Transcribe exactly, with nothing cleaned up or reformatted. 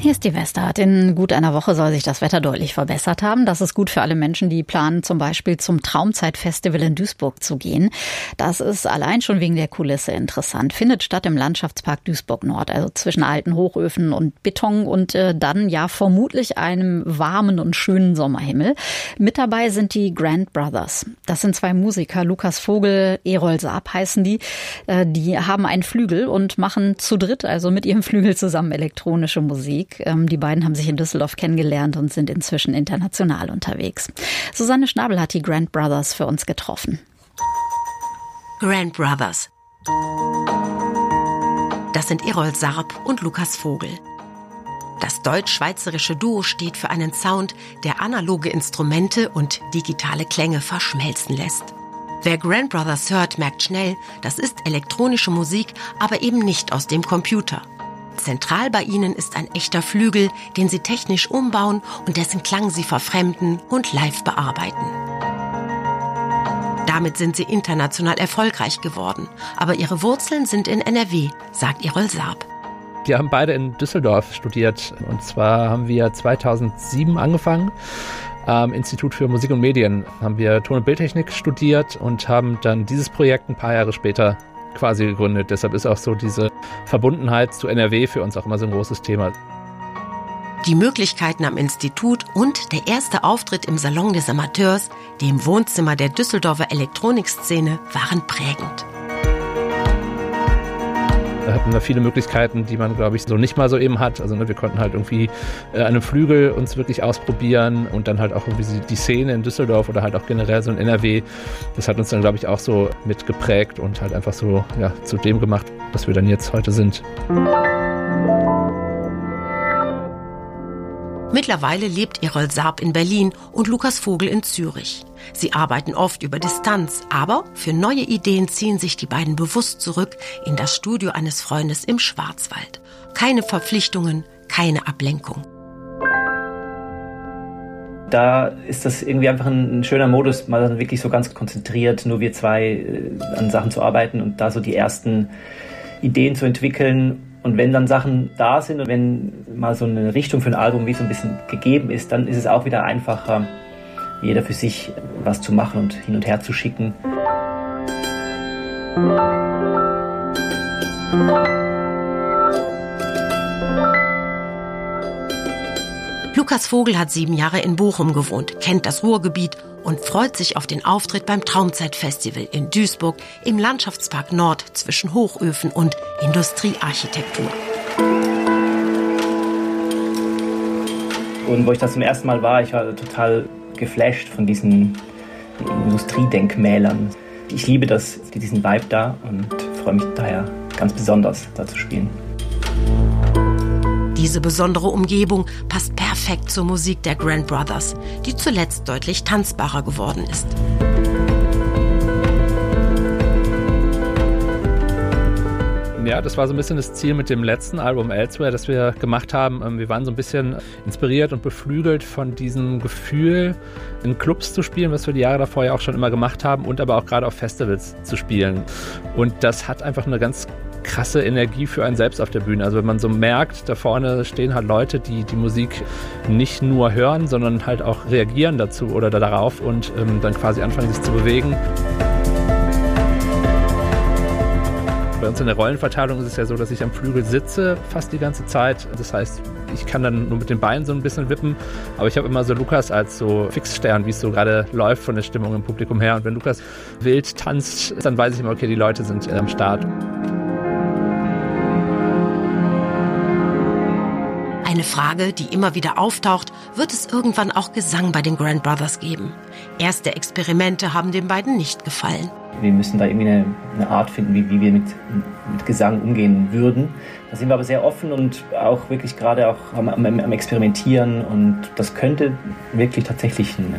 Hier ist die Westart. In gut einer Woche soll sich das Wetter deutlich verbessert haben. Das ist gut für alle Menschen, die planen, zum Beispiel zum Traumzeit-Festival in Duisburg zu gehen. Das ist allein schon wegen der Kulisse interessant. Findet statt im Landschaftspark Duisburg-Nord, also zwischen alten Hochöfen und Beton und äh, dann ja vermutlich einem warmen und schönen Sommerhimmel. Mit dabei sind die Grand Brothers. Das sind zwei Musiker, Lukas Vogel, Erol Saab heißen die. Äh, die haben einen Flügel und machen zu dritt, also mit ihrem Flügel zusammen elektronische Musik. Die beiden haben sich in Düsseldorf kennengelernt und sind inzwischen international unterwegs. Susanne Schnabel hat die Grand Brothers für uns getroffen. Grand Brothers. Das sind Erol Saab und Lukas Vogel. Das deutsch-schweizerische Duo steht für einen Sound, der analoge Instrumente und digitale Klänge verschmelzen lässt. Wer Grand Brothers hört, merkt schnell, das ist elektronische Musik, aber eben nicht aus dem Computer. Zentral bei ihnen ist ein echter Flügel, den sie technisch umbauen und dessen Klang sie verfremden und live bearbeiten. Damit sind sie international erfolgreich geworden. Aber ihre Wurzeln sind in N R W, sagt Erol Saab. Wir haben beide in Düsseldorf studiert. Und zwar haben wir zweitausendsieben angefangen. Am Institut für Musik und Medien haben wir Ton- und Bildtechnik studiert und haben dann dieses Projekt ein paar Jahre später quasi gegründet. Deshalb ist auch so diese Verbundenheit zu N R W für uns auch immer so ein großes Thema. Die Möglichkeiten am Institut und der erste Auftritt im Salon des Amateurs, dem Wohnzimmer der Düsseldorfer Elektronikszene, waren prägend. Da hatten wir viele Möglichkeiten, die man, glaube ich, so nicht mal so eben hat. Also ne, wir konnten halt irgendwie äh, an einem Flügel uns wirklich ausprobieren und dann halt auch irgendwie die Szene in Düsseldorf oder halt auch generell so in N R W. Das hat uns dann, glaube ich, auch so mitgeprägt und halt einfach so ja, zu dem gemacht, was wir dann jetzt heute sind. Mittlerweile lebt Erol Saab in Berlin und Lukas Vogel in Zürich. Sie arbeiten oft über Distanz, aber für neue Ideen ziehen sich die beiden bewusst zurück in das Studio eines Freundes im Schwarzwald. Keine Verpflichtungen, keine Ablenkung. Da ist das irgendwie einfach ein, ein schöner Modus, mal wirklich so ganz konzentriert, nur wir zwei äh, an Sachen zu arbeiten und da so die ersten Ideen zu entwickeln. Und wenn dann Sachen da sind und wenn mal so eine Richtung für ein Album wie so ein bisschen gegeben ist, dann ist es auch wieder einfacher, jeder für sich was zu machen und hin und her zu schicken. Lukas Vogel hat sieben Jahre in Bochum gewohnt, kennt das Ruhrgebiet und freut sich auf den Auftritt beim Traumzeit-Festival in Duisburg im Landschaftspark Nord zwischen Hochöfen und Industriearchitektur. Und wo ich das zum ersten Mal war, ich war total geflasht von diesen Industriedenkmälern. Ich liebe das, diesen Vibe da und freue mich daher ganz besonders, da zu spielen. Diese besondere Umgebung passt perfekt zur Musik der Grand Brothers, die zuletzt deutlich tanzbarer geworden ist. Ja, das war so ein bisschen das Ziel mit dem letzten Album Elsewhere, das wir gemacht haben. Wir waren so ein bisschen inspiriert und beflügelt von diesem Gefühl, in Clubs zu spielen, was wir die Jahre davor ja auch schon immer gemacht haben und aber auch gerade auf Festivals zu spielen. Und das hat einfach eine ganz krasse Energie für einen selbst auf der Bühne. Also wenn man so merkt, da vorne stehen halt Leute, die die Musik nicht nur hören, sondern halt auch reagieren dazu oder darauf und ähm, dann quasi anfangen, sich zu bewegen. Bei uns in der Rollenverteilung ist es ja so, dass ich am Flügel sitze fast die ganze Zeit. Das heißt, ich kann dann nur mit den Beinen so ein bisschen wippen. Aber ich habe immer so Lukas als so Fixstern, wie es so gerade läuft von der Stimmung im Publikum her. Und wenn Lukas wild tanzt, dann weiß ich immer, okay, die Leute sind am Start. Eine Frage, die immer wieder auftaucht, wird es irgendwann auch Gesang bei den Grand Brothers geben? Erste Experimente haben den beiden nicht gefallen. Wir müssen da irgendwie eine, eine Art finden, wie, wie wir mit, mit Gesang umgehen würden. Da sind wir aber sehr offen und auch wirklich gerade auch am, am, am Experimentieren und das könnte wirklich tatsächlich ein